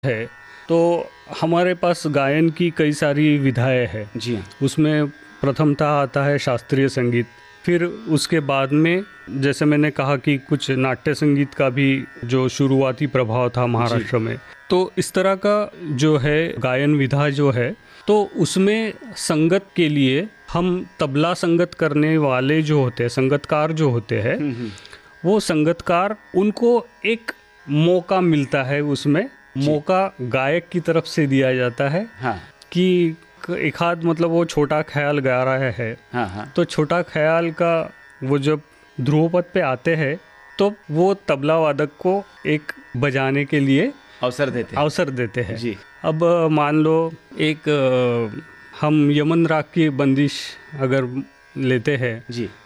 है तो हमारे पास गायन की कई सारी विधाएं हैं। जी हाँ। उसमें प्रथमतः आता है शास्त्रीय संगीत, फिर उसके बाद में जैसे मैंने कहा कि कुछ नाट्य संगीत का भी जो शुरुआती प्रभाव था महाराष्ट्र में, तो इस तरह का जो है गायन विधा जो है, तो उसमें संगत के लिए हम तबला संगत करने वाले जो होते हैं, संगतकार जो होते हैं, वो संगतकार उनको एक मौका मिलता है, उसमें मौका गायक की तरफ से दिया जाता है। हाँ। कि एक आध मतलब वो छोटा ख्याल गा रहा है, हाँ। तो छोटा ख्याल का वो जब ध्रुवपद पे आते हैं तो वो तबला वादक को एक बजाने के लिए अवसर देते हैं जी। अब मान लो एक हम यमन राग की बंदिश अगर लेते हैं जी,